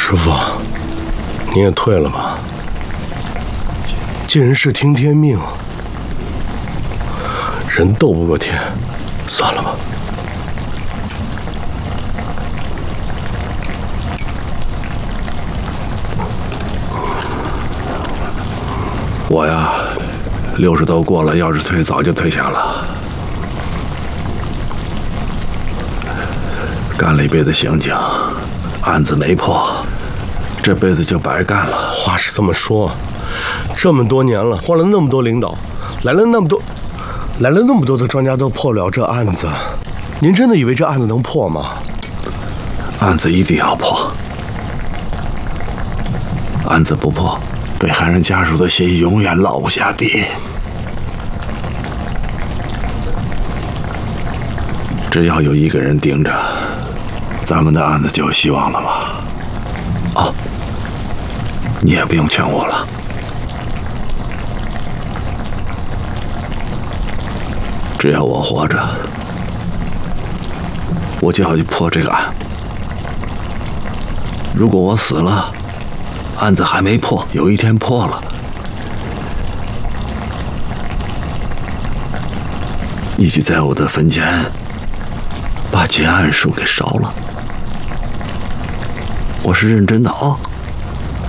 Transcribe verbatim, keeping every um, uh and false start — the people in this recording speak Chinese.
师傅，你也退了吧。尽人事听天命，人斗不过天，算了吧。 我呀，六十都过了，要是退早就退下了。干了一辈子刑警，案子没破，这辈子就白干了。 话是这么说，这么多年了，换了那么多领导，来了那么多，来了那么多的专家都破不了这案子，您真的以为这案子能破吗？ 案子一定要破，案子不破，被害人家属的心永远落不下地。只要有一个人盯着，咱们的案子就有希望了嘛。哦，你也不用劝我了。只要我活着，我就要去破这个案。如果我死了，案子还没破，有一天破了，你就在我的坟前把结案书给烧了。我是认真的啊、哦。